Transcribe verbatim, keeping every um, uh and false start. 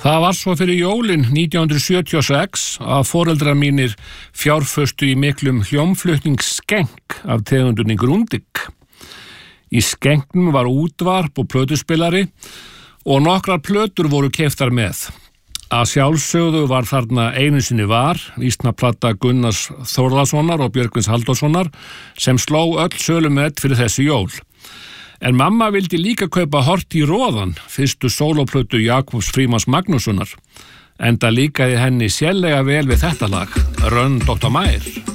Það var svo fyrir jólin nítján hundruð sjötíu og sex að foreldrar mínir fjárföstu í miklum hljómflutningsskenk af tegundunni Grundig. Í skenknum var útvarp og plötuspilari og nokkrar plötur voru keyptar með. Að sjálfsögðu var þarna einu sinni var, vísnaplata Gunnars Þórðarsonar og Björgvins Halldórssonar, sem sló öll sölumett fyrir þessi jól. En mamma vildi líka kaupa Hort í róðan, fyrstu sólóplötu Jakobs Frímanns Magnússonar, enda líkaði henni sérlega vel við þetta lag, Run doktor Meyer.